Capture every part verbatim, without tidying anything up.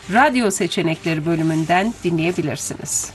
radyo seçenekleri bölümünden dinleyebilirsiniz.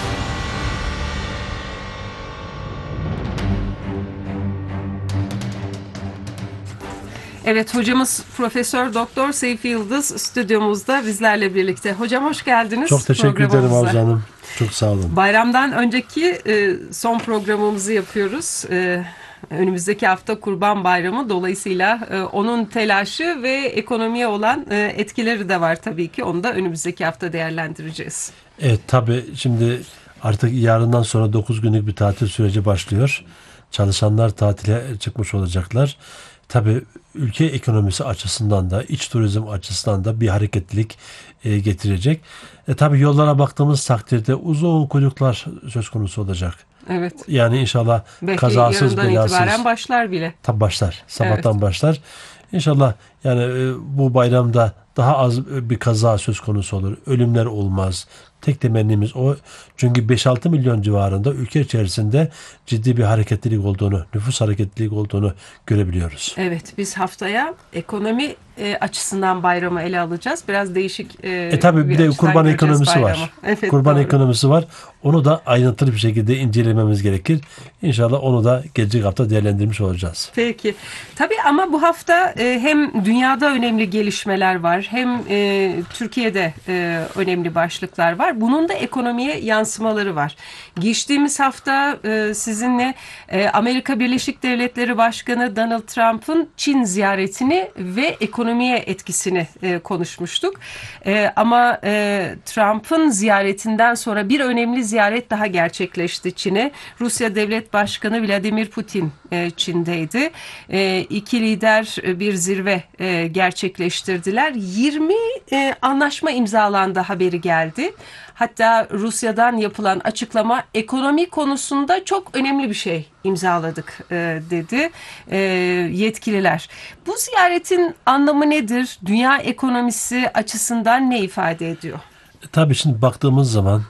Evet, hocamız Profesör Doktor Seyfi Yıldız stüdyomuzda bizlerle birlikte. Hocam hoş geldiniz. Çok teşekkür ederim Arzu Hanım. Çok sağ olun. Bayramdan önceki e, son programımızı yapıyoruz. E, önümüzdeki hafta Kurban Bayramı. Dolayısıyla e, onun telaşı ve ekonomiye olan e, etkileri de var tabii ki. Onu da önümüzdeki hafta değerlendireceğiz. Evet, tabii şimdi artık yarından sonra dokuz günlük bir tatil süreci başlıyor. Çalışanlar tatile çıkmış olacaklar. Tabii ülke ekonomisi açısından da, iç turizm açısından da bir hareketlilik e, getirecek. E, tabii yollara baktığımız takdirde uzun kuyruklar söz konusu olacak. Evet. Yani inşallah belki kazasız belasız. itibaren başlar bile. Tabii başlar. Sabahtan Evet. başlar. İnşallah yani e, bu bayramda daha az bir kaza söz konusu olur. Ölümler olmaz. Tek temennimiz o. Çünkü beş altı milyon civarında ülke içerisinde ciddi bir hareketlilik olduğunu, nüfus hareketlilik olduğunu görebiliyoruz. Evet, biz haftaya ekonomi e, açısından bayramı ele alacağız. Biraz değişik e, E tabii bir de kurban ekonomisi bayramı. var. Evet, kurban doğru. ekonomisi var. Onu da ayrıntılı bir şekilde incelememiz gerekir. İnşallah onu da gelecek hafta değerlendirmiş olacağız. Peki. Tabii ama bu hafta e, hem dünyada önemli gelişmeler var, hem e, Türkiye'de e, önemli başlıklar var. Bunun da ekonomiye yansımaları var. Geçtiğimiz hafta e, sizinle e, Amerika Birleşik Devletleri Başkanı Donald Trump'ın Çin ziyaretini ve ekonomiye etkisini e, konuşmuştuk. E, ama e, Trump'ın ziyaretinden sonra bir önemli ziyaret daha gerçekleşti Çin'e. Rusya Devlet Başkanı Vladimir Putin e, Çin'deydi. E, iki lider e, bir zirve e, gerçekleştirdiler. yirmi e, anlaşma imzalandı haberi geldi. Hatta Rusya'dan yapılan açıklama ekonomi konusunda çok önemli bir şey imzaladık e, dedi e, yetkililer. Bu ziyaretin anlamı nedir? Dünya ekonomisi açısından ne ifade ediyor? Tabii şimdi baktığımız zaman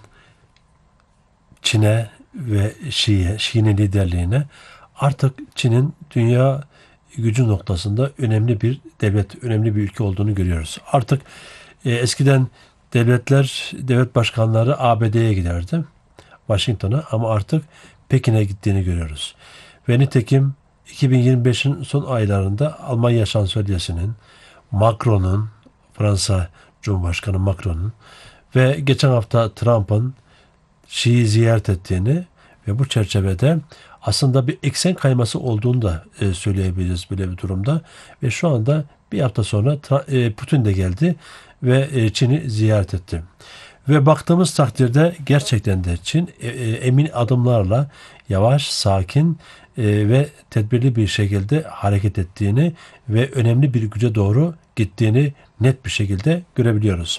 Çin'e ve Şi'ye, Şi'nin liderliğine artık Çin'in dünya gücü noktasında önemli bir devlet, önemli bir ülke olduğunu görüyoruz. Artık e, eskiden devletler, devlet başkanları A B D'ye giderdi, Washington'a, ama artık Pekin'e gittiğini görüyoruz. Ve nitekim iki bin yirmi beşin son aylarında Almanya Şansölyesi'nin, Macron'un, Fransa Cumhurbaşkanı Macron'un ve geçen hafta Trump'ın Şii'yi ziyaret ettiğini ve bu çerçevede aslında bir eksen kayması olduğunu da e, söyleyebiliriz böyle bir durumda. Ve şu anda bir hafta sonra e, Putin de geldi ve e, Çin'i ziyaret etti. Ve baktığımız takdirde gerçekten de Çin e, e, emin adımlarla yavaş, sakin e, ve tedbirli bir şekilde hareket ettiğini ve önemli bir güce doğru gittiğini net bir şekilde görebiliyoruz.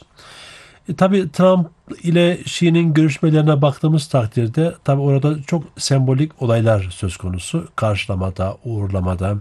E, tabii Trump ile Xi'nin görüşmelerine baktığımız takdirde tabii orada çok sembolik olaylar söz konusu. Karşılamada, uğurlamada,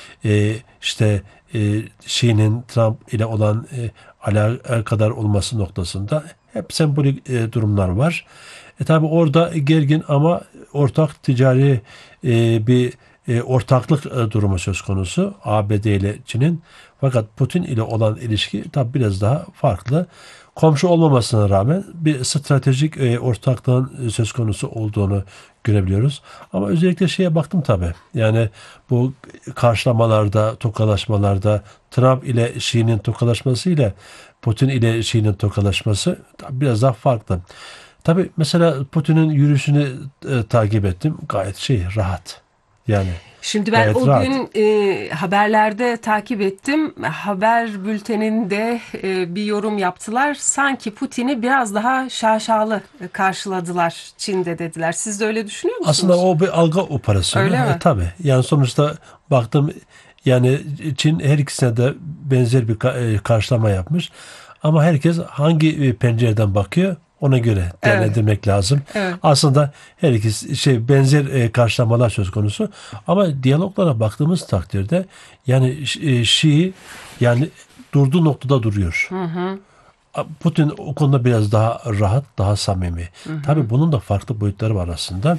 e, işte e, Xi'nin Trump ile olan e, alakadar olması noktasında hep sembolik e, durumlar var. E, tabii orada gergin ama ortak ticari e, bir e, ortaklık e, durumu söz konusu A B D ile Çin'in. Fakat Putin ile olan ilişki tabii biraz daha farklı. Komşu olmamasına rağmen bir stratejik e, ortaklığın söz konusu olduğunu görebiliyoruz. Ama özellikle şeye baktım tabii. Yani bu karşılamalarda, tokalaşmalarda Trump ile Xi'nin tokalaşması ile Putin ile Xi'nin tokalaşması biraz daha farklı. Tabii mesela Putin'in yürüyüşünü e, takip ettim. Gayet şey rahat. Yani Şimdi ben gayet o rahat. gün e, haberlerde takip ettim. Haber bülteninde e, bir yorum yaptılar. Sanki Putin'i biraz daha şaşalı karşıladılar Çin'de dediler. Siz de öyle düşünüyor musunuz? Aslında o bir algı operasyonu. Öyle mi? E, tabii. Yani sonuçta baktım, yani Çin her ikisine de benzer bir ka- e, karşılama yapmış. Ama herkes hangi e, pencereden bakıyor ona göre değerlendirmek evet. lazım. Evet. Aslında her ikisi şey benzer e, karşılamalar söz konusu. Ama diyaloglara baktığımız takdirde yani e, Şii yani durduğu noktada duruyor. Hı hı. Putin o konuda biraz daha rahat, daha samimi. Hı hı. Tabii bunun da farklı boyutları var aslında.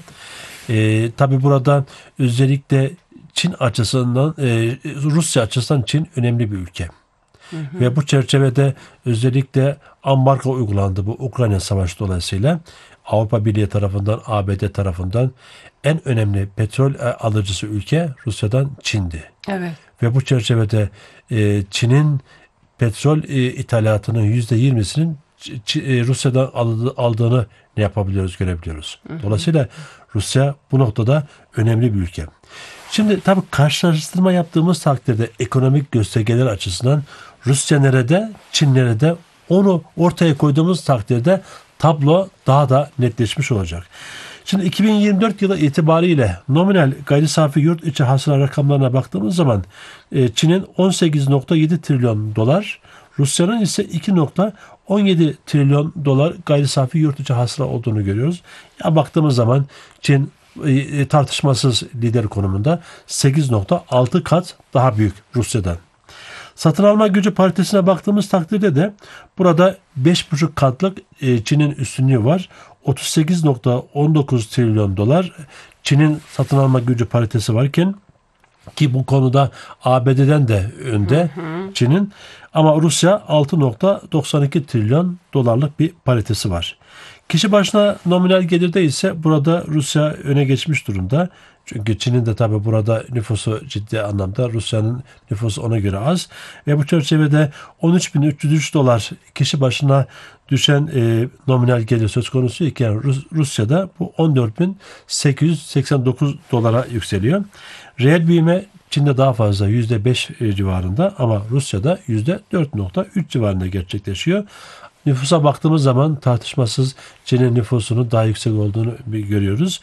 E, tabii burada özellikle Çin açısından, e, Rusya açısından Çin önemli bir ülke. Hı hı. Ve bu çerçevede özellikle ambargo uygulandı bu Ukrayna Savaşı dolayısıyla. Avrupa Birliği tarafından, A B D tarafından en önemli petrol alıcısı ülke Rusya'dan Çin'di. Evet. Ve bu çerçevede e, Çin'in petrol e, ithalatının yüzde yirmisinin e, Rusya'dan aldı, aldığını ne yapabiliyoruz, görebiliyoruz. Hı hı. Dolayısıyla Rusya bu noktada önemli bir ülke. Şimdi tabii karşılaştırma yaptığımız takdirde ekonomik göstergeler açısından Rusya nerede, Çin nerede, onu ortaya koyduğumuz takdirde tablo daha da netleşmiş olacak. Şimdi iki bin yirmi dört yılı itibariyle nominal gayri safi yurt içi hasıla rakamlarına baktığımız zaman Çin'in on sekiz nokta yedi trilyon dolar, Rusya'nın ise iki nokta on yedi trilyon dolar gayri safi yurt içi hasıla olduğunu görüyoruz. Ya baktığımız zaman Çin tartışmasız lider konumunda, sekiz nokta altı kat daha büyük Rusya'dan. Satın alma gücü paritesine baktığımız takdirde de burada beş buçuk katlık Çin'in üstünlüğü var. otuz sekiz nokta on dokuz trilyon dolar Çin'in satın alma gücü paritesi varken, ki bu konuda A B D'den de önde Çin'in, ama Rusya altı nokta doksan iki trilyon dolarlık bir paritesi var. Kişi başına nominal gelirde ise burada Rusya öne geçmiş durumda. Çünkü Çin'in de tabi burada nüfusu ciddi anlamda, Rusya'nın nüfusu ona göre az. Ve bu çerçevede on üç bin üç yüz üç dolar kişi başına düşen e, nominal gelir söz konusu iken Rus, Rusya'da bu on dört bin sekiz yüz seksen dokuz dolara yükseliyor. Reel büyüme Çin'de daha fazla, yüzde beş civarında, ama Rusya'da yüzde dört nokta üç civarında gerçekleşiyor. Nüfusa baktığımız zaman tartışmasız Çin'in nüfusunun daha yüksek olduğunu görüyoruz.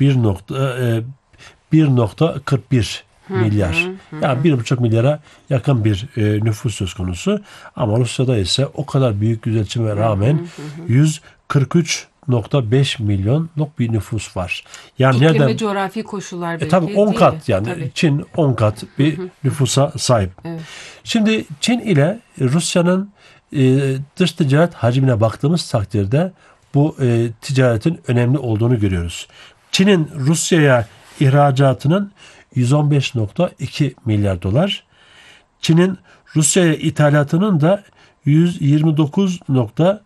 bir nokta kırk bir milyar. Hı hı, yani bir buçuk milyara yakın bir e, nüfus söz konusu. Ama Rusya'da ise o kadar büyük yüzleşime rağmen hı hı hı. yüz kırk üç nokta beş milyonluk bir nüfus var. Yani İklim nereden? ve coğrafi koşullar belki. E, tabii on kat, yani tabii. Çin on kat bir hı hı. nüfusa sahip. Evet. Şimdi Çin ile Rusya'nın e, dış ticaret hacmine baktığımız takdirde bu e, ticaretin önemli olduğunu görüyoruz. Çin'in Rusya'ya ihracatının yüz on beş nokta iki milyar dolar. Çin'in Rusya'ya ithalatının da yüz yirmi dokuz nokta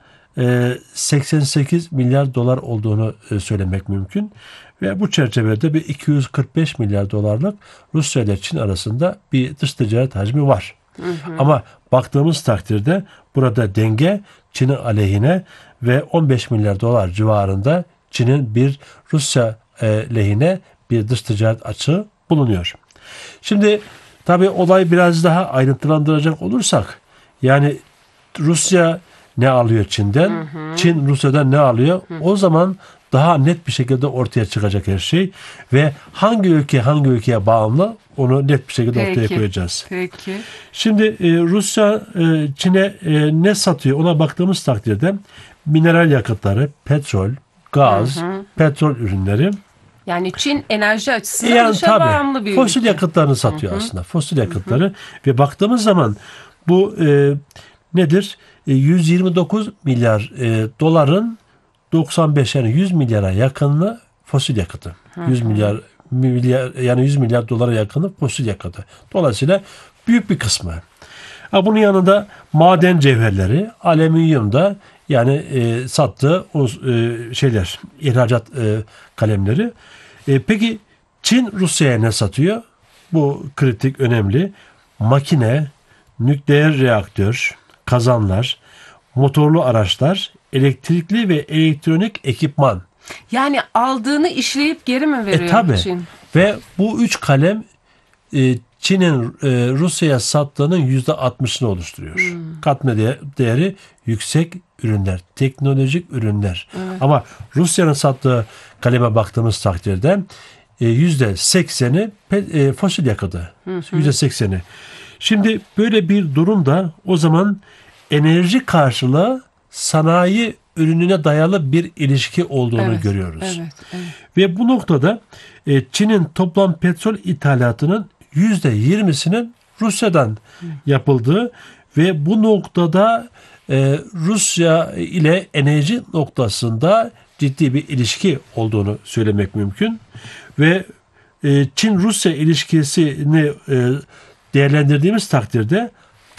seksen sekiz milyar dolar olduğunu söylemek mümkün. Ve bu çerçevede bir iki yüz kırk beş milyar dolarlık Rusya ile Çin arasında bir dış ticaret hacmi var. Hı hı. Ama baktığımız takdirde burada denge Çin'in aleyhine ve on beş milyar dolar civarında Çin'in bir Rusya lehine bir dış ticaret açığı bulunuyor. Şimdi tabii olay biraz daha ayrıntılandıracak olursak, yani Rusya ne alıyor Çin'den, hı hı. Çin Rusya'dan ne alıyor? Hı. O zaman daha net bir şekilde ortaya çıkacak her şey ve hangi ülke hangi ülkeye bağımlı, onu net bir şekilde Peki. ortaya koyacağız. Peki. Şimdi e, Rusya e, Çin'e e, ne satıyor? Ona baktığımız takdirde mineral yakıtları, petrol, gaz, hı hı. petrol ürünleri. Yani Çin enerji açısından yani, dışa bağımlı bir fosil ülke. yakıtları satıyor, hı hı. aslında. Fosil yakıtları. Hı hı. Ve baktığımız zaman bu e, nedir? E, yüz yirmi dokuz milyar e, doların doksan beş, yani yüz milyara yakınlığı fosil yakıtı. Hı hı. yüz milyar milyar yani yüz milyar dolara yakını fosil yakıtı. Dolayısıyla büyük bir kısmı. Ha, bunun yanında maden cevherleri, alüminyum da, yani e, sattığı o e, şeyler, ihracat e, kalemleri. E, peki Çin Rusya'ya ne satıyor? Bu kritik, önemli. Makine, nükleer reaktör, kazanlar, motorlu araçlar, elektrikli ve elektronik ekipman. Yani aldığını işleyip geri mi veriyor e, tabii. Çin? Ve bu üç kalem e, Çin'in e, Rusya'ya sattığının yüzde altmışını oluşturuyor. Hmm. Katma değeri yüksek ürünler, teknolojik ürünler. Evet. Ama Rusya'nın sattığı kaleme baktığımız takdirde e, yüzde sekseni e, fosil yakıtı. Yüzde sekseni. Şimdi böyle bir durumda o zaman enerji karşılığı sanayi ürününe dayalı bir ilişki olduğunu evet, görüyoruz. Evet, evet. Ve bu noktada e, Çin'in toplam petrol ithalatının yüzde yirmisinin Rusya'dan Hı. yapıldığı ve bu noktada e, Rusya ile enerji noktasında ciddi bir ilişki olduğunu söylemek mümkün. Ve e, Çin-Rusya ilişkisini e, değerlendirdiğimiz takdirde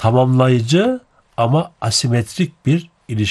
tamamlayıcı ama asimetrik bir